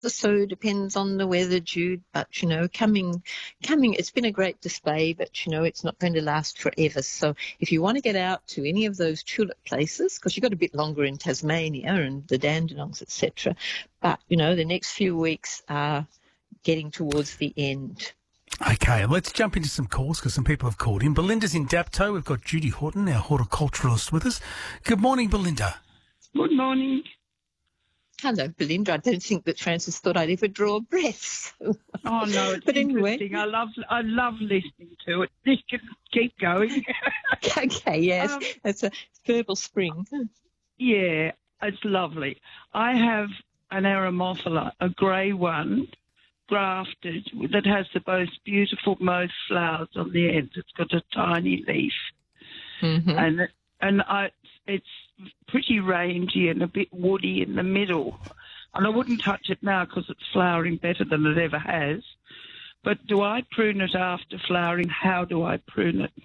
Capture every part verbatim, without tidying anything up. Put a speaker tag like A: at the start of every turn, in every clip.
A: So depends on the weather, Jude. But, you know, coming, coming, it's been a great display, but, you know, it's not going to last forever. So if you want to get out to any of those tulip places, because you've got a bit longer in Tasmania and the Dandenongs, et cetera. But, you know, the next few weeks are getting towards the end.
B: Okay, let's jump into some calls because some people have called in. Belinda's in Dapto. We've got Judy Horton, our horticulturalist, with us. Good morning, Belinda.
C: Good morning.
A: Hello, Belinda. I don't think that Francis thought I'd ever draw a breath.
C: Oh, no, it's
A: but
C: interesting.
A: Anyway.
C: I love I love listening to it. Just keep going.
A: Okay, yes.
C: Um,
A: It's a verbal spring.
C: Yeah, it's lovely. I have an Aromophila, a grey one, grafted, that has the most beautiful most flowers on the end. It's got a tiny leaf.
A: Mm-hmm.
C: And and I, it's pretty rangy and a bit woody in the middle. And I wouldn't touch it now because it's flowering better than it ever has. But do I prune it after flowering? How do I prune it?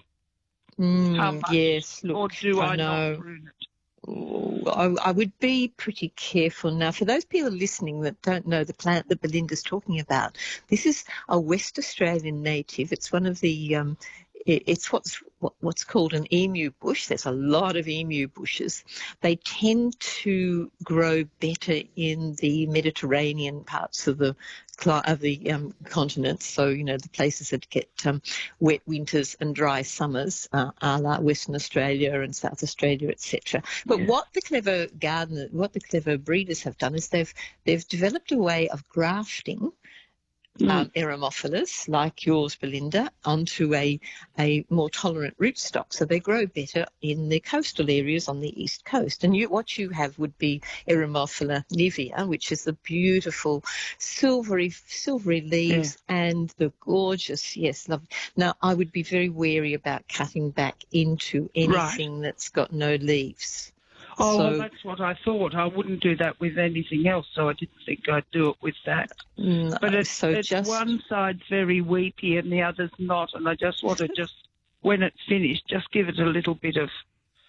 A: Mm,
C: How much?
A: yes, look,
C: Or do I,
A: I know.
C: not prune it?
A: Oh, I, I would be pretty careful. Now, for those people listening that don't know the plant that Belinda's talking about, this is a West Australian native. It's one of the... Um, It's what's what, what's called an emu bush. There's a lot of emu bushes. They tend to grow better in the Mediterranean parts of the of the um, continent. So, you know, the places that get um, wet winters and dry summers, uh, a la Western Australia and South Australia, et cetera. But
C: Yeah.
A: what the clever gardener, what the clever breeders have done is they've they've developed a way of grafting
C: Mm.
A: Um, Eremophilas, like yours, Belinda, onto a, a more tolerant rootstock. So they grow better in the coastal areas on the east coast. And you, what you have would be Eremophila nivea, which is the beautiful silvery silvery leaves and the gorgeous, yes, lovely. Now, I would be very wary about cutting back into anything that's got no leaves.
C: Oh,
A: So-
C: well, that's what I thought. I wouldn't do that with anything else, so I didn't think I'd do it with that.
A: No,
C: But it's,
A: so
C: it's
A: just
C: one side's very weepy and the other's not, and I just want to just, when it's finished, just give it a little bit of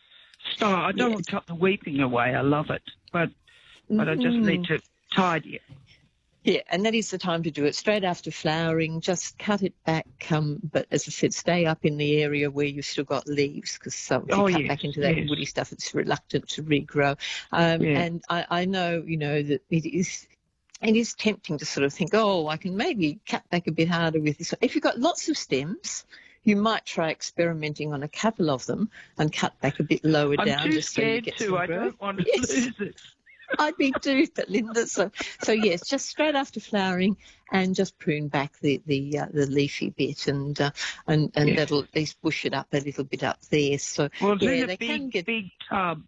C: style. I don't
A: Yeah.
C: want to cut the weeping away. I love it, but but I just
A: Mm.
C: need to tidy it.
A: Yeah, and that is the time to do it. Straight after flowering, just cut it back. Um, but as I said, stay up in the area where you've still got leaves, because so if you
C: Oh,
A: cut
C: yes,
A: back into that
C: yes.
A: woody stuff, it's reluctant to regrow. Um,
C: Yeah.
A: And I, I know, you know, that it is. It is tempting to sort of think, oh, I can maybe cut back a bit harder with this. If you've got lots of stems, you might try experimenting on a couple of them and cut back a bit lower
C: I'm
A: down.
C: too
A: just so you
C: scared
A: get
C: to.
A: some
C: I
A: growth.
C: don't want to
A: Yes.
C: lose it.
A: I'd be too, but Linda. So, so yes, just straight after flowering, and just prune back the the uh, the leafy bit, and uh, and and
C: Yes.
A: that'll at least bush it up a little bit up there. So
C: Well, it's
A: yeah,
C: in a
A: they
C: big,
A: can get
C: big tub.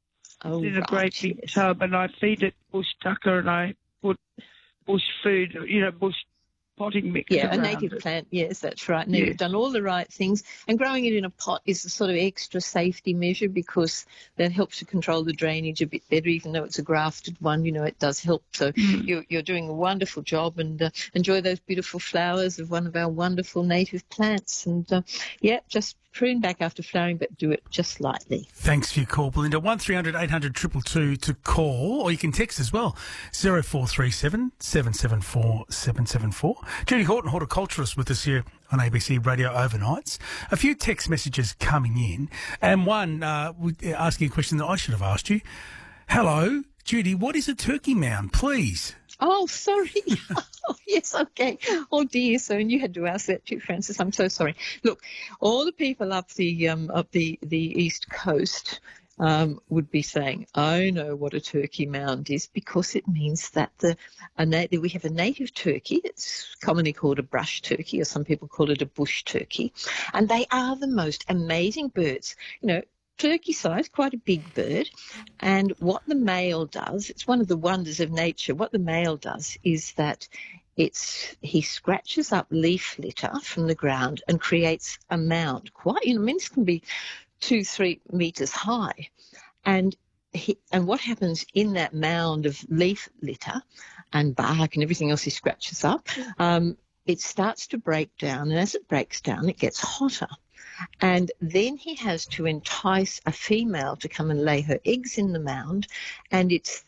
A: oh,
C: It's in a
A: right,
C: great big
A: yes.
C: tub, and I feed it bush tucker, and I put bush food, you know, bush potting mix
A: Yeah, a
C: around
A: native
C: it.
A: plant. Yes, that's right. Now
C: Yes.
A: you've done all the right things, and growing it in a pot is a sort of extra safety measure because that helps to control the drainage a bit better. Even though it's a grafted one, you know, it does help. So
C: Mm.
A: you're you're doing a wonderful job, and uh, enjoy those beautiful flowers of one of our wonderful native plants. And uh, yeah, just prune back after flowering, but do it just lightly.
B: Thanks for your call, Belinda. one three hundred eight hundred two two two to call, or you can text as well, zero four three seven seven seven four seven seven four. Judy Horton, horticulturalist, with us here on A B C Radio Overnights. A few text messages coming in, and one uh, asking a question that I should have asked you. Hello, Judy, what is a turkey mound, please?
A: Oh, sorry. Oh, yes, okay. Oh dear, so you had to ask that too, Francis. I'm so sorry. Look, all the people up the um, up the the east coast um, would be saying, "I know what a turkey mound is," because it means that the a na- we have a native turkey. It's commonly called a brush turkey, or some people call it a bush turkey, and they are the most amazing birds. You know. Turkey size, quite a big bird. And what the male does, it's one of the wonders of nature, what the male does is that it's he scratches up leaf litter from the ground and creates a mound. Quite, you know, I mean, this can be two, three metres high. And he, and what happens in that mound of leaf litter and bark and everything else he scratches up, um, it starts to break down. And as it breaks down, it gets hotter. And then he has to entice a female to come and lay her eggs in the mound, and it's the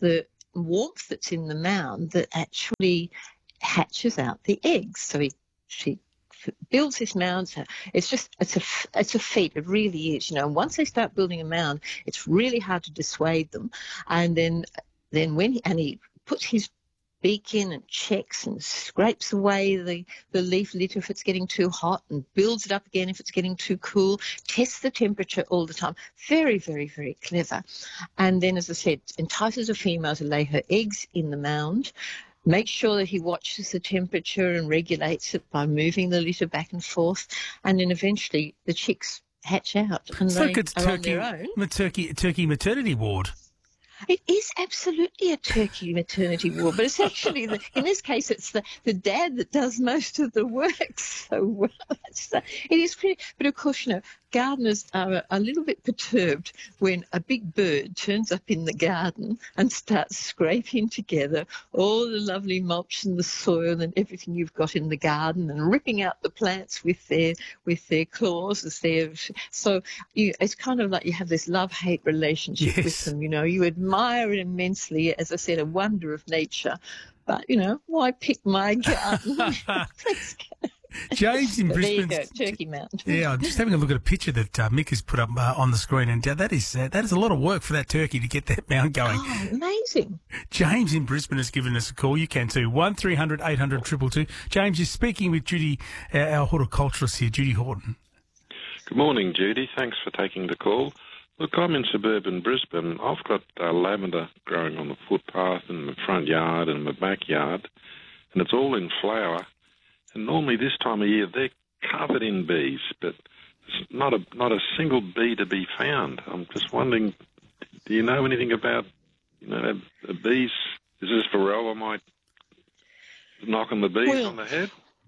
A: warmth that's in the mound that actually hatches out the eggs. So he, she builds this mound. So it's just, it's a, it's a feat. It really is, you know. And once they start building a mound, it's really hard to dissuade them. And then, then when he, and he puts his beak in and checks and scrapes away the, the leaf litter if it's getting too hot and builds it up again if it's getting too cool, tests the temperature all the time. Very, very, very clever. And then, as I said, entices a female to lay her eggs in the mound, make sure that he watches the temperature and regulates it by moving the litter back and forth, and then eventually the chicks hatch out and
B: it's
A: they
B: like it's
A: are
B: turkey,
A: on their own.
B: ma- turkey, turkey maternity ward.
A: It is absolutely a turkey maternity ward, but it's actually, the, in this case, it's the, the dad that does most of the work. So well, it's the, it is pretty, but of course, you know, gardeners are a, a little bit perturbed when a big bird turns up in the garden and starts scraping together all the lovely mulch and the soil and everything you've got in the garden and ripping out the plants with their with their claws as they're, so you, it's kind of like you have this love-hate relationship
B: Yes.
A: with them, you know. You admire it immensely, as I said, a wonder of nature. But, you know, why pick my garden? Please go.
B: James in
A: But there you
B: Brisbane.
A: go, Turkey Mound.
B: Yeah, I'm just having a look at a picture that uh, Mick has put up uh, on the screen, and uh, that is uh, that is a lot of work for that turkey to get that mound going.
A: Oh, amazing.
B: James in Brisbane has given us a call. You can too. one three hundred eight hundred two two two. James, you're speaking with Judy, uh, our horticulturist here, Judy Horton.
D: Good morning, Judy. Thanks for taking the call. Look, I'm in suburban Brisbane. I've got uh, lavender growing on the footpath in the front yard and the backyard, and it's all in flower. And normally this time of year they're covered in bees, but there's not a not a single bee to be found. I'm just wondering, do you know anything about, you know, the bees? Is this varroa mite knocking the bees
A: Well,
D: on the head?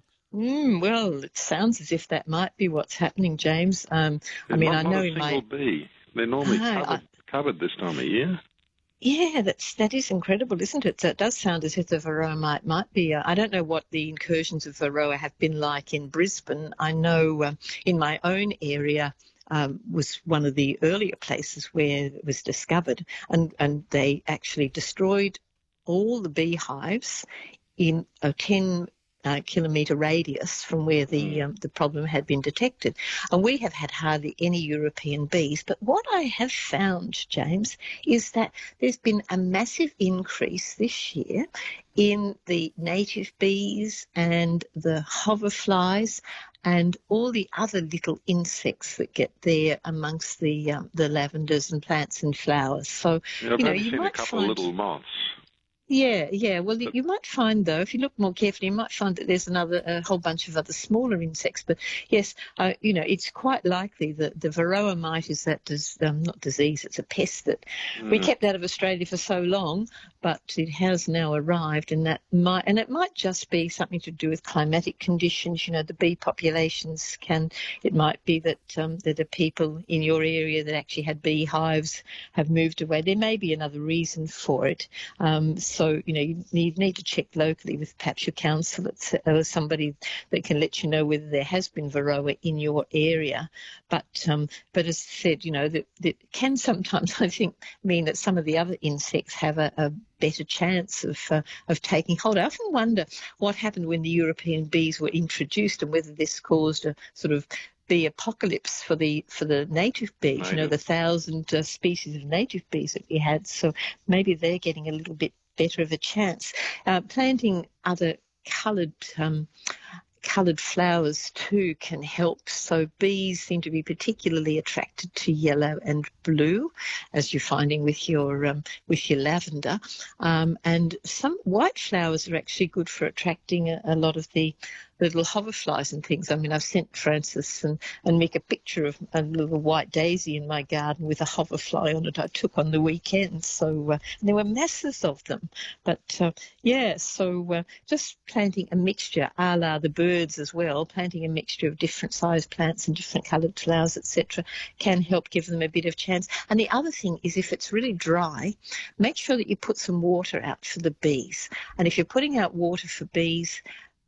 A: Mm, well, it sounds as if that might be what's happening, James. Um, I
D: There's
A: mean,
D: not,
A: I know
D: not a
A: in
D: single
A: my...
D: bee. They're normally
A: No,
D: covered, covered this time of year.
A: Yeah, that's that is incredible, isn't it? So it does sound as if the varroa might might be. Uh, I don't know what the incursions of varroa have been like in Brisbane. I know um, in my own area um, was one of the earlier places where it was discovered, and and they actually destroyed all the beehives in a ten Uh, kilometre radius from where the um, the problem had been detected. And we have had hardly any European bees. But what I have found, James, is that there's been a massive increase this year in the native bees and the hoverflies and all the other little insects that get there amongst the um, the lavenders and plants and flowers. So,
D: Yeah, I've
A: you know,
D: only
A: you
D: seen a
A: might
D: couple
A: find...
D: of little moths.
A: Yeah, yeah. Well, you, you might find, though, if you look more carefully, you might find that there's another a whole bunch of other smaller insects. But yes, uh, you know, it's quite likely that the varroa mite is that dis, um, not disease, it's a pest that mm. we kept out of Australia for so long, but it has now arrived, and that might, and it might just be something to do with climatic conditions. You know, the bee populations can. It might be that um, that the people in your area that actually had beehives have moved away. There may be another reason for it. Um, so, you know, you need, need to check locally with perhaps your council or somebody that can let you know whether there has been varroa in your area. But um, but as I said, you know, that, that can sometimes, I think, mean that some of the other insects have a, a better chance of uh, of taking hold. I often wonder what happened when the European bees were introduced and whether this caused a sort of bee apocalypse for the for the native bees, native. You know, the thousand uh, species of native bees that we had. So maybe they're getting a little bit better of a chance. Uh, planting other coloured um, coloured flowers too can help. So bees seem to be particularly attracted to yellow and blue, as you're finding with your um, with your lavender. Um, and some white flowers are actually good for attracting a, a lot of the little hoverflies and things. I mean, I've sent Francis and, and Mick a picture of a little white daisy in my garden with a hoverfly on it I took on the weekend. So uh, and there were masses of them. But, uh, yeah, so uh, just planting a mixture, a la the birds as well, planting a mixture of different sized plants and different coloured flowers, et cetera, can help give them a bit of chance. And the other thing is, if it's really dry, make sure that you put some water out for the bees. And if you're putting out water for bees,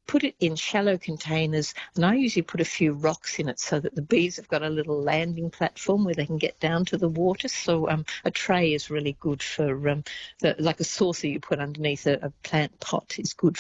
A: put it in shallow containers, and I usually put a few rocks in it so that the bees have got a little landing platform where they can get down to the water. So um, a tray is really good for, um, the, like a saucer you put underneath a, a plant pot is good